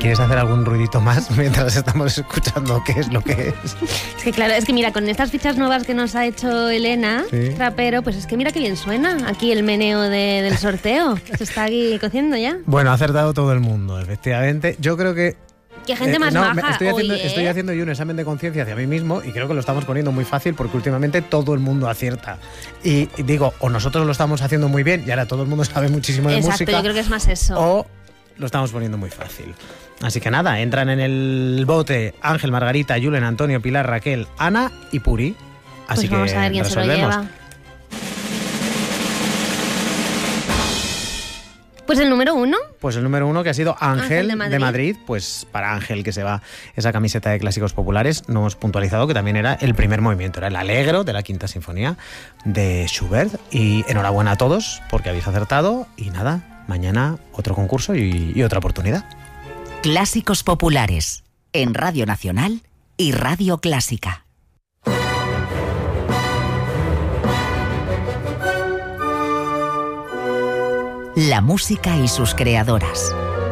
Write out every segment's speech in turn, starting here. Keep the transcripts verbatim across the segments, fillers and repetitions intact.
¿Quieres hacer algún ruidito más mientras estamos escuchando qué es lo que es? Es que claro, es que mira, con estas fichas nuevas que nos ha hecho Elena, sí. Rapero, pues es que mira qué bien suena aquí el meneo de, del sorteo. Se está aquí cociendo ya. Bueno, ha acertado todo el mundo, efectivamente. Yo creo que... Qué gente eh, más no, maja. Estoy haciendo, Oye, estoy haciendo yo un examen de conciencia hacia mí mismo y creo que lo estamos poniendo muy fácil porque últimamente todo el mundo acierta. Y, y digo, o nosotros lo estamos haciendo muy bien y ahora todo el mundo sabe muchísimo de Exacto, música. yo creo que es más eso. O lo estamos poniendo muy fácil. Así que nada, entran en el bote Ángel, Margarita, Julen, Antonio, Pilar, Raquel, Ana y Puri. Así pues vamos que a ver quién resolvemos. se lo lleva. Pues el número uno. Pues el número uno que ha sido Ángel, Ángel de Madrid. de Madrid. Pues para Ángel que se va esa camiseta de clásicos populares, no hemos puntualizado que también era el primer movimiento, era el Allegro de la Quinta Sinfonía de Schubert. Y enhorabuena a todos porque habéis acertado y nada, mañana otro concurso y, y otra oportunidad. Clásicos populares en Radio Nacional y Radio Clásica. La música y sus creadoras.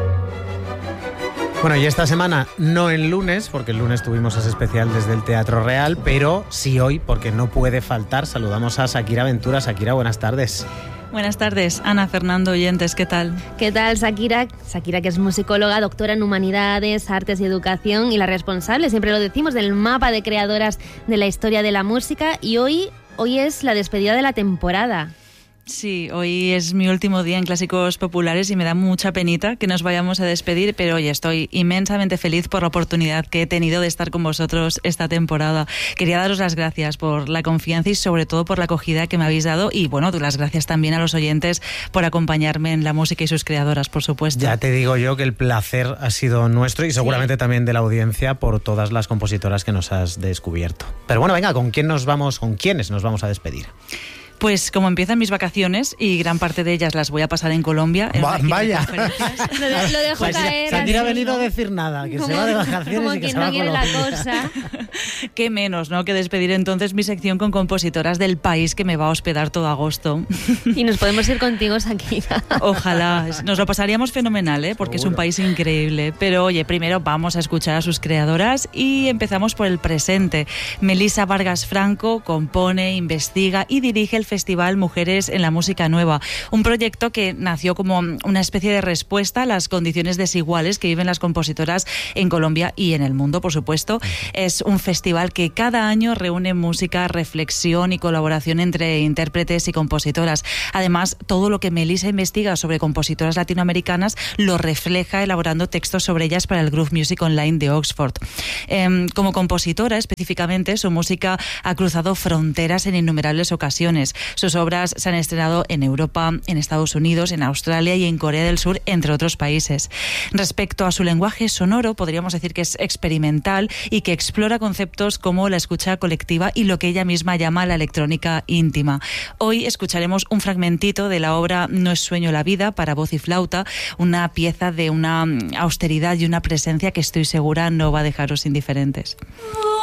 Bueno, y esta semana no el lunes, porque el lunes tuvimos ese especial desde el Teatro Real, pero sí hoy, porque no puede faltar, saludamos a Shakira Ventura. Shakira, buenas tardes. Buenas tardes, Ana, Fernando, oyentes, ¿qué tal? ¿Qué tal, Shakira? Shakira, que es musicóloga, doctora en Humanidades, Artes y Educación y la responsable, siempre lo decimos, del mapa de creadoras de la historia de la música. Y hoy, hoy es la despedida de la temporada. Sí, hoy es mi último día en Clásicos Populares y me da mucha penita que nos vayamos a despedir, pero oye, estoy inmensamente feliz por la oportunidad que he tenido de estar con vosotros esta temporada. Quería daros las gracias por la confianza y sobre todo por la acogida que me habéis dado y bueno, las gracias también a los oyentes por acompañarme en la música y sus creadoras, por supuesto. Ya te digo yo que el placer ha sido nuestro y seguramente sí. también de la audiencia por todas las compositoras que nos has descubierto. Pero bueno, venga, ¿con quién nos vamos, con quiénes nos vamos a despedir? Pues como empiezan mis vacaciones y gran parte de ellas las voy a pasar en Colombia. En Va, vaya. lo, de, lo dejo pues caer. Shakira ha así, venido ¿no? a decir nada, que como, se va de vacaciones como y que quien se va no a quiere Colombia. la cosa. Qué menos, ¿no? Que despedir entonces mi sección con compositoras del país que me va a hospedar todo agosto. Y nos podemos ir contigo, Shakira. Ojalá. Nos lo pasaríamos fenomenal, ¿eh? Porque Seguro. Es un país increíble. Pero oye, primero vamos a escuchar a sus creadoras y empezamos por el presente. Melissa Vargas Franco compone, investiga y dirige el Festival Mujeres en la Música Nueva, un proyecto que nació como una especie de respuesta a las condiciones desiguales que viven las compositoras en Colombia y en el mundo, por supuesto. Es un festival que cada año reúne música, reflexión y colaboración entre intérpretes y compositoras. Además, todo lo que Melissa investiga sobre compositoras latinoamericanas lo refleja elaborando textos sobre ellas para el Groove Music Online de Oxford. Eh, como compositora, específicamente, su música ha cruzado fronteras en innumerables ocasiones. Sus obras se han estrenado en Europa, en Estados Unidos, en Australia y en Corea del Sur, entre otros países. Respecto a su lenguaje sonoro, podríamos decir que es experimental y que explora conceptos como la escucha colectiva y lo que ella misma llama la electrónica íntima. Hoy escucharemos un fragmentito de la obra No es sueño la vida para voz y flauta, una pieza de una austeridad y una presencia que estoy segura no va a dejaros indiferentes.